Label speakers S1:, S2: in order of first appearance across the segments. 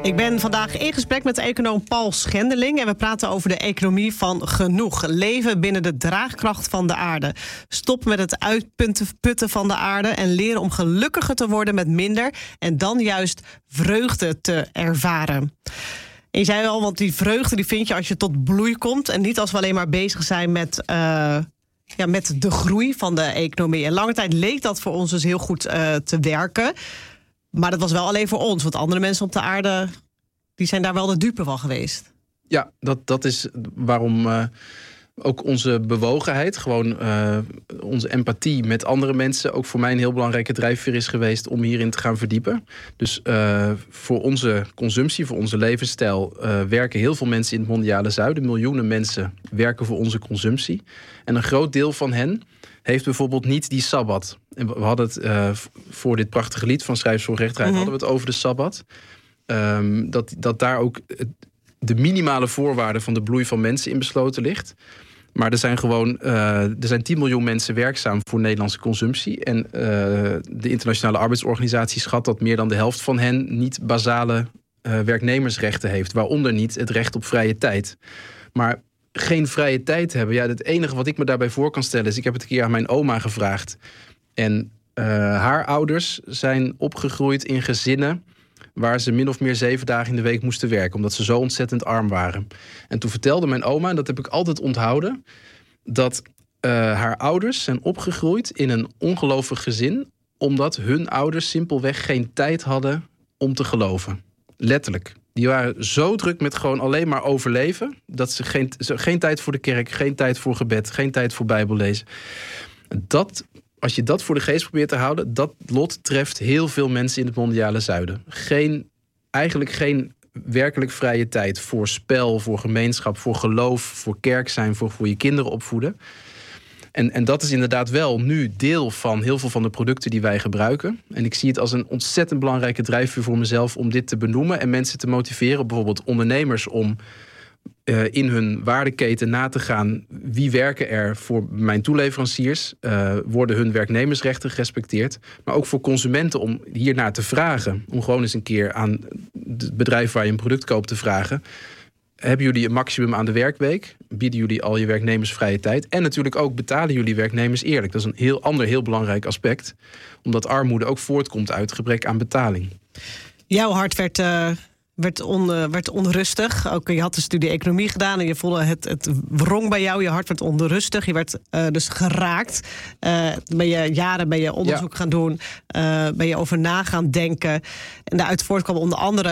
S1: Ik ben vandaag in gesprek met econoom Paul Schendeling en we praten over de economie van genoeg. Leven binnen de draagkracht van de aarde. Stop met het uitputten van de aarde en leren om gelukkiger te worden met minder en dan juist vreugde te ervaren. En je zei al, want die vreugde die vind je als je tot bloei komt en niet als we alleen maar bezig zijn met de groei van de economie. En lange tijd leek dat voor ons dus heel goed te werken. Maar dat was wel alleen voor ons, want andere mensen op de aarde die zijn daar wel de dupe van geweest.
S2: Ja, dat is waarom ook onze bewogenheid, gewoon onze empathie met andere mensen, ook voor mij een heel belangrijke drijfveer is geweest om hierin te gaan verdiepen. Dus voor onze consumptie, voor onze levensstijl werken heel veel mensen in het mondiale zuiden. Miljoenen mensen werken voor onze consumptie. En een groot deel van hen heeft bijvoorbeeld niet die sabbat. En we hadden het voor dit prachtige lied van Schrijvers voor Gerechtigheid hadden we het over de sabbat. Dat daar ook de minimale voorwaarden van de bloei van mensen in besloten ligt. Maar er zijn 10 miljoen mensen werkzaam voor Nederlandse consumptie. En de Internationale Arbeidsorganisatie schat dat meer dan de helft van hen niet basale werknemersrechten heeft. Waaronder niet het recht op vrije tijd. Maar geen vrije tijd hebben. Ja, het enige wat ik me daarbij voor kan stellen is, ik heb het een keer aan mijn oma gevraagd. En haar ouders zijn opgegroeid in gezinnen waar ze min of meer 7 dagen in de week moesten werken, omdat ze zo ontzettend arm waren. En toen vertelde mijn oma, en dat heb ik altijd onthouden, dat haar ouders zijn opgegroeid in een ongelovig gezin, omdat hun ouders simpelweg geen tijd hadden om te geloven. Letterlijk. Die waren zo druk met gewoon alleen maar overleven, dat ze geen tijd voor de kerk, geen tijd voor gebed, geen tijd voor bijbellezen. Als je dat voor de geest probeert te houden, dat lot treft heel veel mensen in het mondiale zuiden. Eigenlijk geen werkelijk vrije tijd voor spel, voor gemeenschap, voor geloof, voor kerk zijn, voor je kinderen opvoeden. En dat is inderdaad wel nu deel van heel veel van de producten die wij gebruiken. En ik zie het als een ontzettend belangrijke drijfveer voor mezelf om dit te benoemen en mensen te motiveren, bijvoorbeeld ondernemers, om in hun waardeketen na te gaan, wie werken er voor mijn toeleveranciers, worden hun werknemersrechten gerespecteerd, maar ook voor consumenten om hiernaar te vragen, om gewoon eens een keer aan het bedrijf waar je een product koopt te vragen: hebben jullie een maximum aan de werkweek? Bieden jullie al je werknemers vrije tijd? En natuurlijk ook, betalen jullie werknemers eerlijk? Dat is een heel belangrijk aspect, omdat armoede ook voortkomt uit gebrek aan betaling.
S1: Jouw hart werd onrustig. Ook, je had de studie economie gedaan en je voelde het wrong bij jou. Je hart werd onrustig. Je werd dus geraakt. Ben je onderzoek gaan doen. Ben je over na gaan denken. En daaruit voortkwam onder andere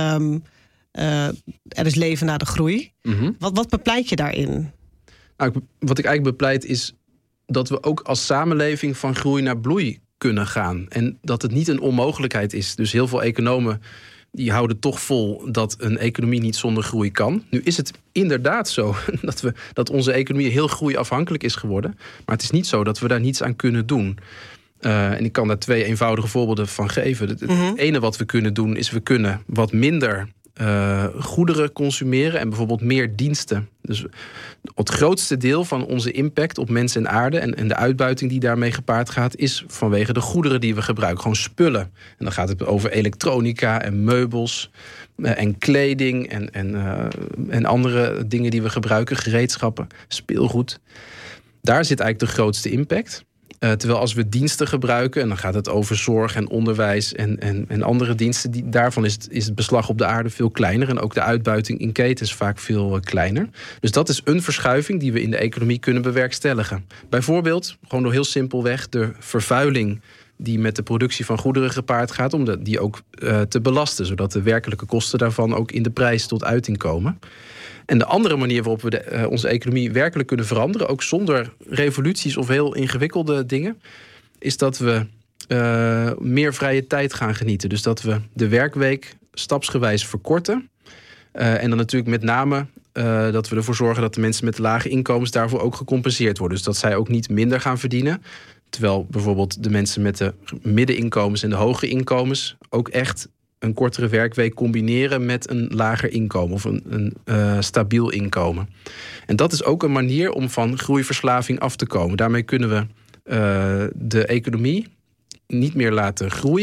S1: er is leven na de groei. Mm-hmm. Wat bepleit je daarin?
S2: Nou, wat ik eigenlijk bepleit is dat we ook als samenleving van groei naar bloei kunnen gaan. En dat het niet een onmogelijkheid is. Dus heel veel economen die houden toch vol dat een economie niet zonder groei kan. Nu is het inderdaad zo dat onze economie heel groeiafhankelijk is geworden. Maar het is niet zo dat we daar niets aan kunnen doen. En ik kan daar 2 eenvoudige voorbeelden van geven. Het ene wat we kunnen doen is we kunnen wat minder goederen consumeren en bijvoorbeeld meer diensten. Dus het grootste deel van onze impact op mens en aarde en de uitbuiting die daarmee gepaard gaat, is vanwege de goederen die we gebruiken. Gewoon spullen. En dan gaat het over elektronica en meubels en kleding en andere dingen die we gebruiken, gereedschappen, speelgoed. Daar zit eigenlijk de grootste impact. Terwijl als we diensten gebruiken, en dan gaat het over zorg en onderwijs en andere diensten, daarvan is het beslag op de aarde veel kleiner. En ook de uitbuiting in ketens vaak veel kleiner. Dus dat is een verschuiving die we in de economie kunnen bewerkstelligen. Bijvoorbeeld, gewoon door heel simpelweg de vervuiling die met de productie van goederen gepaard gaat, om die ook te belasten, zodat de werkelijke kosten daarvan ook in de prijs tot uiting komen. En de andere manier waarop we onze economie werkelijk kunnen veranderen, ook zonder revoluties of heel ingewikkelde dingen, is dat we meer vrije tijd gaan genieten. Dus dat we de werkweek stapsgewijs verkorten. En dan natuurlijk met name dat we ervoor zorgen dat de mensen met lage inkomens daarvoor ook gecompenseerd worden. Dus dat zij ook niet minder gaan verdienen. Terwijl bijvoorbeeld de mensen met de middeninkomens en de hoge inkomens ook echt een kortere werkweek combineren met een lager inkomen of een stabiel inkomen. En dat is ook een manier om van groeiverslaving af te komen. Daarmee kunnen we de economie niet meer laten groeien,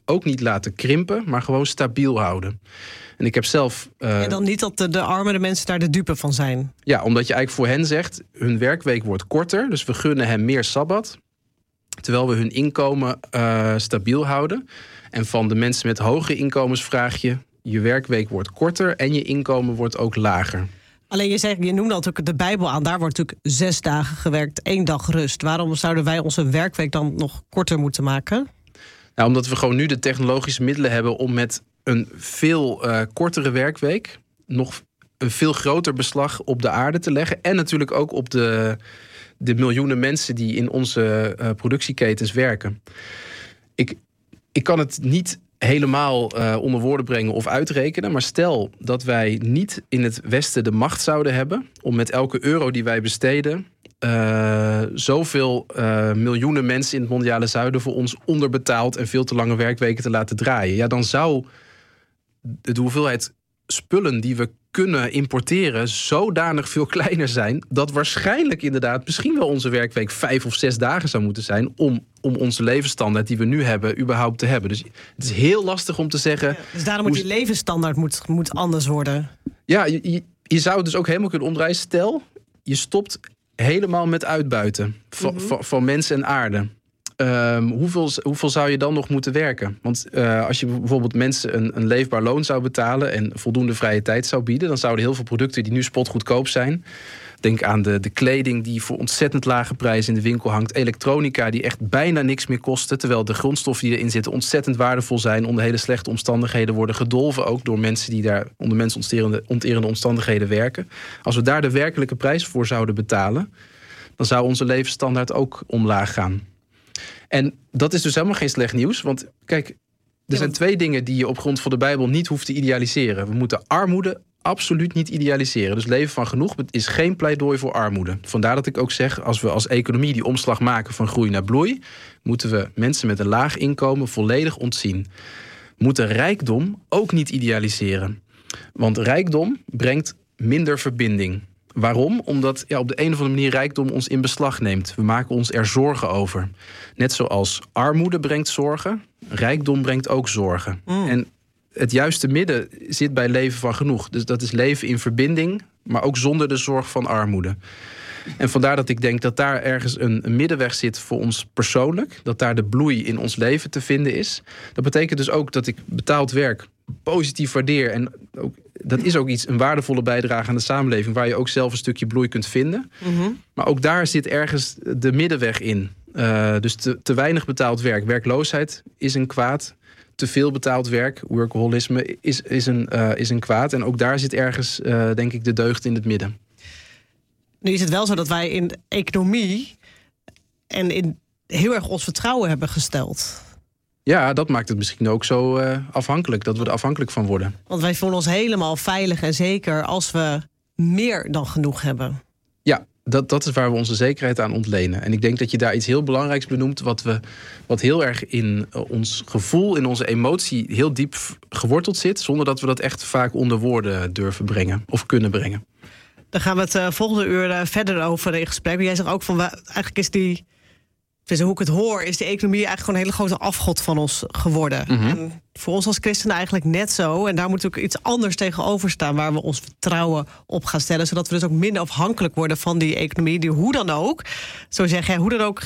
S2: ook niet laten krimpen, maar gewoon stabiel houden. En ik heb zelf...
S1: En dan niet dat de armere mensen daar de dupe van zijn?
S2: Ja, omdat je eigenlijk voor hen zegt, hun werkweek wordt korter, dus we gunnen hen meer sabbat, terwijl we hun inkomen stabiel houden. En van de mensen met hogere inkomens vraag je werkweek wordt korter en je inkomen wordt ook lager.
S1: Alleen je noemde natuurlijk de Bijbel aan. Daar wordt natuurlijk 6 dagen gewerkt, 1 dag rust. Waarom zouden wij onze werkweek dan nog korter moeten maken?
S2: Nou, omdat we gewoon nu de technologische middelen hebben om met een veel kortere werkweek nog een veel groter beslag op de aarde te leggen. En natuurlijk ook op de miljoenen mensen die in onze productieketens werken. Ik kan het niet helemaal onder woorden brengen of uitrekenen. Maar stel dat wij niet in het Westen de macht zouden hebben om met elke euro die wij besteden zoveel miljoenen mensen in het mondiale zuiden voor ons onderbetaald en veel te lange werkweken te laten draaien. Ja, dan zou de hoeveelheid spullen die we kunnen importeren zodanig veel kleiner zijn dat waarschijnlijk inderdaad misschien wel onze werkweek 5 of 6 dagen zou moeten zijn om onze levensstandaard die we nu hebben überhaupt te hebben. Dus het is heel lastig om te zeggen. Ja,
S1: dus daarom moet die levensstandaard moet anders worden.
S2: Ja, je zou het dus ook helemaal kunnen omdraaien. Stel, je stopt helemaal met uitbuiten van mensen en aarde. Hoeveel zou je dan nog moeten werken? Want als je bijvoorbeeld mensen een leefbaar loon zou betalen en voldoende vrije tijd zou bieden, dan zouden heel veel producten die nu spotgoedkoop zijn. Denk aan de kleding die voor ontzettend lage prijs in de winkel hangt. Elektronica die echt bijna niks meer kosten. Terwijl de grondstoffen die erin zitten ontzettend waardevol zijn. Onder hele slechte omstandigheden worden gedolven. Ook door mensen die daar onder mensonterende omstandigheden werken. Als we daar de werkelijke prijs voor zouden betalen, dan zou onze levensstandaard ook omlaag gaan. En dat is dus helemaal geen slecht nieuws. Want kijk, er zijn 2 dingen die je op grond van de Bijbel niet hoeft te idealiseren. We moeten armoede absoluut niet idealiseren. Dus leven van genoeg is geen pleidooi voor armoede. Vandaar dat ik ook zeg, als we als economie die omslag maken van groei naar bloei, moeten we mensen met een laag inkomen volledig ontzien. We moeten rijkdom ook niet idealiseren. Want rijkdom brengt minder verbinding. Waarom? Omdat op de een of andere manier rijkdom ons in beslag neemt. We maken ons er zorgen over. Net zoals armoede brengt zorgen, rijkdom brengt ook zorgen. En het juiste midden zit bij leven van genoeg. Dus dat is leven in verbinding, maar ook zonder de zorg van armoede. En vandaar dat ik denk dat daar ergens een middenweg zit voor ons persoonlijk. Dat daar de bloei in ons leven te vinden is. Dat betekent dus ook dat ik betaald werk positief waardeer. En ook, dat is ook een waardevolle bijdrage aan de samenleving, waar je ook zelf een stukje bloei kunt vinden. Maar ook daar zit ergens de middenweg in. Dus te weinig betaald werk. Werkloosheid is een kwaad. Te veel betaald werk, workaholisme, is een kwaad. En ook daar zit ergens, denk ik, de deugd in het midden.
S1: Nu is het wel zo dat wij in economie en in heel erg ons vertrouwen hebben gesteld.
S2: Ja, dat maakt het misschien ook zo afhankelijk, dat we er afhankelijk van worden.
S1: Want wij voelen ons helemaal veilig en zeker als we meer dan genoeg hebben.
S2: Ja, dat is waar we onze zekerheid aan ontlenen. En ik denk dat je daar iets heel belangrijks benoemt, wat heel erg in ons gevoel, in onze emotie heel diep geworteld zit, zonder dat we dat echt vaak onder woorden durven brengen of kunnen brengen.
S1: Daar gaan we het volgende uur verder over in gesprek. Jij zegt ook van, eigenlijk is die, dus hoe ik het hoor, is de economie eigenlijk gewoon een hele grote afgod van ons geworden. En voor ons als christenen eigenlijk net zo. En daar moet ook iets anders tegenover staan, waar we ons vertrouwen op gaan stellen, zodat we dus ook minder afhankelijk worden van die economie. Die hoe dan ook, zo zeg jij, hoe dan ook,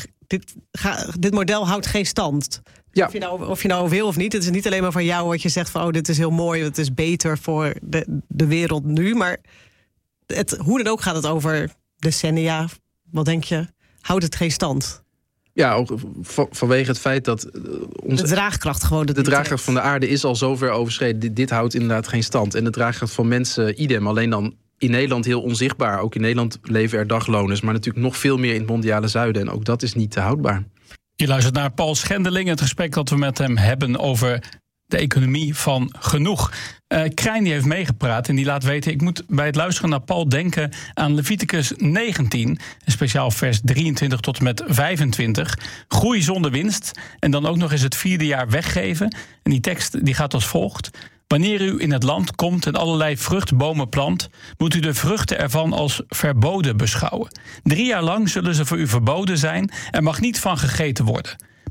S1: dit model houdt geen stand. Ja. Of je nou wil of niet. Het is niet alleen maar van jou wat je zegt van, dit is heel mooi, het is beter voor de wereld nu. Maar hoe dan ook gaat het over decennia. Wat denk je? Houdt het geen stand?
S2: Ja, ook vanwege het feit dat
S1: de draagkracht gewoon
S2: de draagkracht van de aarde is al zover overschreden. Dit houdt inderdaad geen stand. En de draagkracht van mensen idem. Alleen dan in Nederland heel onzichtbaar. Ook in Nederland leven er dagloners, maar natuurlijk nog veel meer in het mondiale zuiden. En ook dat is niet te houdbaar.
S3: Je luistert naar Paul Schendeling. Het gesprek dat we met hem hebben over de economie van genoeg. Krijn die heeft meegepraat en die laat weten, ik moet bij het luisteren naar Paul denken aan Leviticus 19, speciaal vers 23 tot en met 25. Groei zonder winst en dan ook nog eens het 4e jaar weggeven. En die tekst die gaat als volgt. Wanneer u in het land komt en allerlei vruchtbomen plant, moet u de vruchten ervan als verboden beschouwen. 3 jaar lang zullen ze voor u verboden zijn en mag niet van gegeten worden.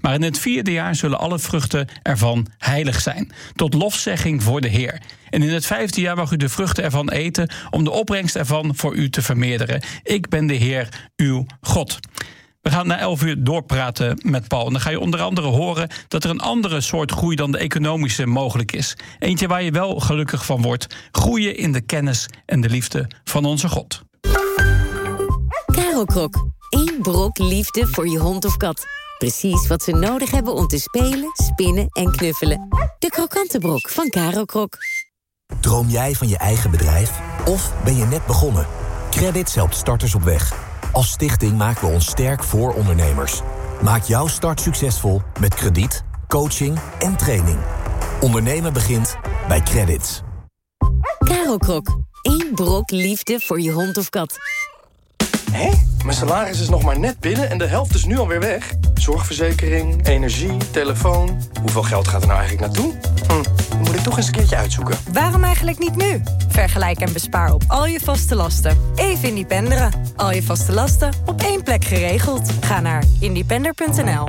S3: Maar in het 4e jaar zullen alle vruchten ervan heilig zijn, tot lofzegging voor de Heer. En in het 5e jaar mag u de vruchten ervan eten, om de opbrengst ervan voor u te vermeerderen. Ik ben de Heer, uw God. We gaan na 11 uur doorpraten met Paul. En dan ga je onder andere horen dat er een andere soort groei dan de economische mogelijk is. Eentje waar je wel gelukkig van wordt. Groeien in de kennis en de liefde van onze God.
S4: Caro Krok. 1 brok liefde voor je hond of kat. Precies wat ze nodig hebben om te spelen, spinnen en knuffelen. De krokante brok van Caro Krok.
S5: Droom jij van je eigen bedrijf? Of ben je net begonnen? Credits helpt starters op weg. Als stichting maken we ons sterk voor ondernemers. Maak jouw start succesvol met krediet, coaching en training. Ondernemen begint bij Credits.
S4: Caro Krok. 1 brok liefde voor je hond of kat.
S6: Hé? Mijn salaris is nog maar net binnen en de helft is nu alweer weg. Zorgverzekering, energie, telefoon. Hoeveel geld gaat er nou eigenlijk naartoe? Dat moet ik toch eens een keertje uitzoeken.
S7: Waarom eigenlijk niet nu? Vergelijk en bespaar op al je vaste lasten. Even independeren. Al je vaste lasten op 1 plek geregeld. Ga naar independer.nl.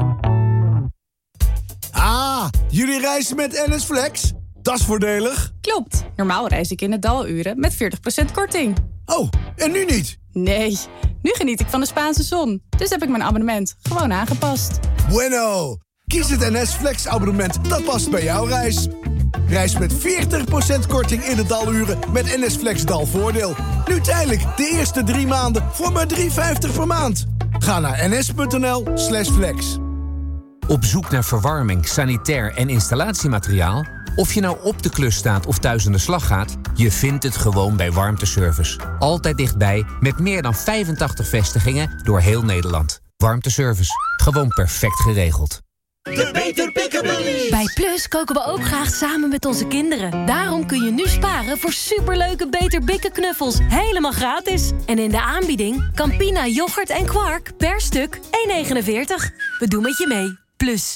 S8: Ah, jullie reizen met NS Flex? Dat is voordelig.
S9: Klopt. Normaal reis ik in het daluren met 40% korting.
S8: Oh, en nu niet?
S9: Nee, nu geniet ik van de Spaanse zon. Dus heb ik mijn abonnement gewoon aangepast.
S8: Bueno, kies het NS Flex abonnement dat past bij jouw reis. Reis met 40% korting in de daluren met NS Flex dalvoordeel. Nu tijdelijk de eerste 3 maanden voor maar €3,50 per maand. Ga naar ns.nl/flex.
S10: Op zoek naar verwarming, sanitair en installatiemateriaal? Of je nou op de klus staat of thuis aan de slag gaat, je vindt het gewoon bij Warmteservice. Altijd dichtbij, met meer dan 85 vestigingen door heel Nederland. Warmteservice, gewoon perfect geregeld.
S11: De Beter Pickabilly.
S12: Bij Plus koken we ook graag samen met onze kinderen. Daarom kun je nu sparen voor superleuke Beter Bikken knuffels. Helemaal gratis. En in de aanbieding Campina yoghurt en kwark per stuk €1,49. We doen met je mee. Plus.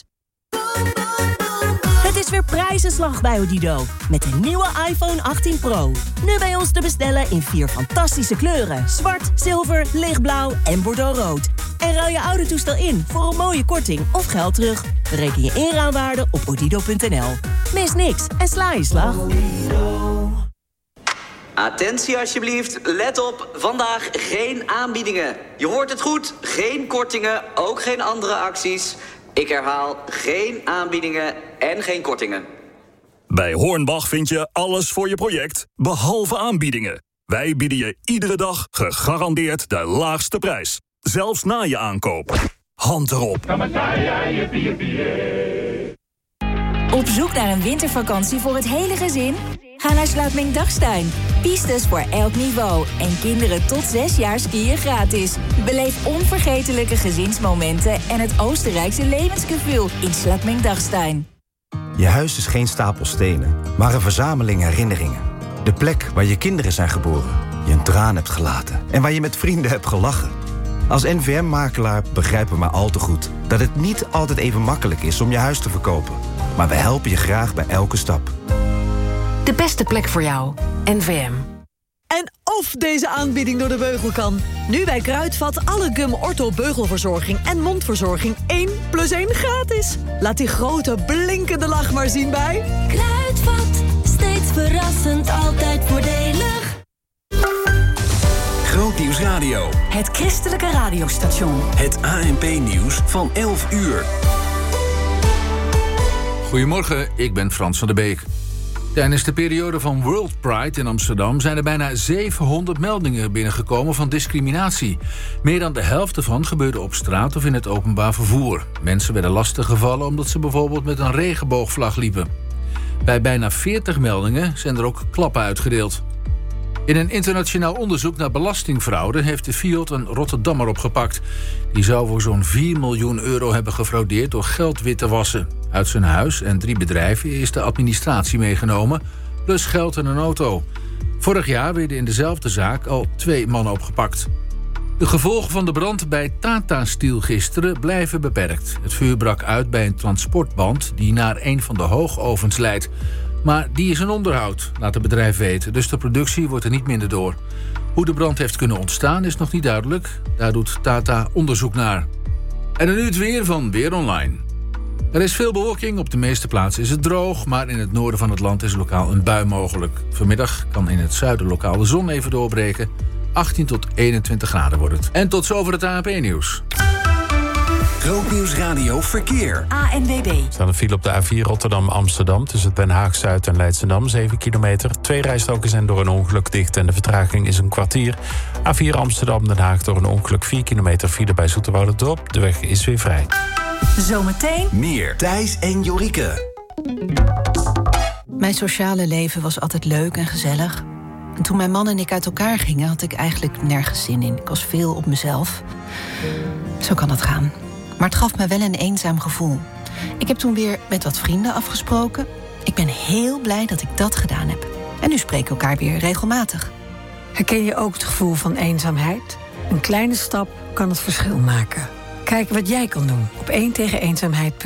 S13: Het is weer prijzenslag bij Odido. Met de nieuwe iPhone 18 Pro. Nu bij ons te bestellen in 4 fantastische kleuren. Zwart, zilver, lichtblauw en bordeauxrood. En ruil je oude toestel in voor een mooie korting of geld terug. Bereken je inruilwaarde op odido.nl. Mis niks en sla je slag.
S14: Attentie alsjeblieft, let op, vandaag geen aanbiedingen. Je hoort het goed, geen kortingen, ook geen andere acties. Ik herhaal, geen aanbiedingen en geen kortingen.
S15: Bij Hornbach vind je alles voor je project, behalve aanbiedingen. Wij bieden je iedere dag gegarandeerd de laagste prijs. Zelfs na je aankoop. Hand erop.
S16: Op zoek naar een wintervakantie voor het hele gezin? Ga naar Sluitming-Dachstein. Pistes voor elk niveau. En kinderen tot 6 jaar skiën gratis. Beleef onvergetelijke gezinsmomenten en het Oostenrijkse levensgevoel in Sluitming-Dachstein.
S17: Je huis is geen stapel stenen, maar een verzameling herinneringen. De plek waar je kinderen zijn geboren, je een traan hebt gelaten en waar je met vrienden hebt gelachen. Als NVM-makelaar begrijpen we maar al te goed dat het niet altijd even makkelijk is om je huis te verkopen. Maar we helpen je graag bij elke stap.
S12: De beste plek voor jou. NVM.
S18: En of deze aanbieding door de beugel kan. Nu bij Kruidvat alle Gum Ortho beugelverzorging en mondverzorging 1 + 1 gratis. Laat die grote blinkende lach maar zien bij
S11: Kruidvat, steeds verrassend, altijd voordelig.
S19: Grootnieuws Radio.
S12: Het christelijke radiostation.
S19: Het ANP-nieuws van 11 uur.
S20: Goedemorgen, ik ben Frans van der Beek. Tijdens de periode van World Pride in Amsterdam zijn er bijna 700 meldingen binnengekomen van discriminatie. Meer dan de helft ervan gebeurde op straat of in het openbaar vervoer. Mensen werden lastiggevallen omdat ze bijvoorbeeld met een regenboogvlag liepen. Bij bijna 40 meldingen zijn er ook klappen uitgedeeld. In een internationaal onderzoek naar belastingfraude heeft de Fiat een Rotterdammer opgepakt. Die zou voor zo'n 4 miljoen euro hebben gefraudeerd door geld wit te wassen. Uit zijn huis en 3 bedrijven is de administratie meegenomen, plus geld en een auto. Vorig jaar werden in dezelfde zaak al 2 mannen opgepakt. De gevolgen van de brand bij Tata Steel gisteren blijven beperkt. Het vuur brak uit bij een transportband die naar een van de hoogovens leidt. Maar die is in onderhoud, laat het bedrijf weten, dus de productie wordt er niet minder door. Hoe de brand heeft kunnen ontstaan is nog niet duidelijk. Daar doet Tata onderzoek naar. En dan nu het weer van Weer Online. Er is veel bewolking, op de meeste plaatsen is het droog, maar in het noorden van het land is lokaal een bui mogelijk. Vanmiddag kan in het zuiden lokaal de zon even doorbreken. 18 tot 21 graden wordt het. En tot zover het ANP-nieuws.
S19: Grootnieuws Radio Verkeer.
S16: ANWB.
S21: Er staat een file op de A4 Rotterdam-Amsterdam tussen Den Haag-Zuid en Leidschendam, 7 kilometer. 2 rijstroken zijn door een ongeluk dicht en de vertraging is een kwartier. A4 Amsterdam-Den Haag door een ongeluk 4 kilometer file bij Zoeterwouderdorp. De weg is weer vrij.
S16: Zometeen
S19: meer Thijs en Jorike.
S22: Mijn sociale leven was altijd leuk en gezellig. En toen mijn man en ik uit elkaar gingen, had ik eigenlijk nergens zin in. Ik was veel op mezelf. Zo kan het gaan. Maar het gaf me wel een eenzaam gevoel. Ik heb toen weer met wat vrienden afgesproken. Ik ben heel blij dat ik dat gedaan heb. En nu spreken we elkaar weer regelmatig.
S23: Herken je ook het gevoel van eenzaamheid? Een kleine stap kan het verschil maken. Kijk wat jij kan doen op 1tegeneenzaamheid.nl.